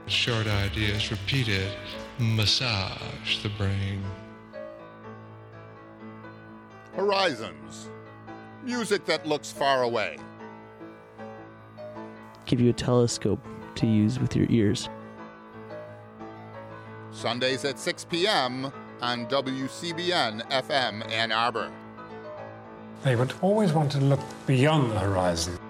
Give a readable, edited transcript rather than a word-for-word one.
Short ideas repeated massage the brain. Horizons. Music that looks far away. Give you a telescope to use with your ears. Sundays at 6 p.m. on WCBN FM Ann Arbor. They would always want to look beyond the horizon.